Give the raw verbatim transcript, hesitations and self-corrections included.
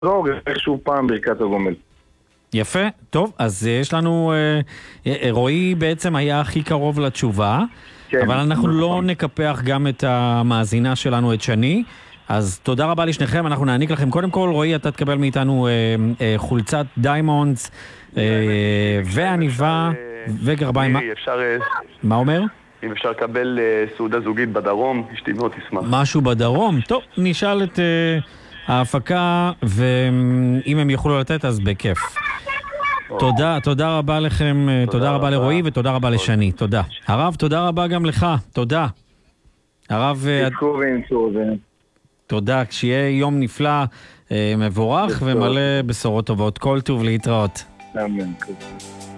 לא, איכשהו פעם ברכת הגומל. יפה, טוב, אז יש לנו, רועי בעצם היה הכי קרוב לתשובה, כן, אבל אנחנו נכון. לא נקפח גם את המאזינה שלנו, את שני, אז תודה רבה לשניכם, אנחנו נעניק לכם. קודם כל, רועי, אתה תקבל מאיתנו אה, אה, חולצת דיימונדס, אה, ועניבה, וגרביים. מירי, אפשר... מה אומר? אם אפשר לקבל uh, סעודה זוגית בדרום, אשתי מאוד תשמח. משהו בדרום? טוב, נשאל את uh, ההפקה, ואם הם יוכלו לתת, אז בכיף. תודה, תודה רבה לכם, תודה רבה לרועי, ותודה רבה לשני, תודה. הרב, תודה רבה גם לך, תודה. הרב... תודה, כשיהיה יום נפלא, מבורך ומלא בשורות טובות. כל טוב להתראות. אמן.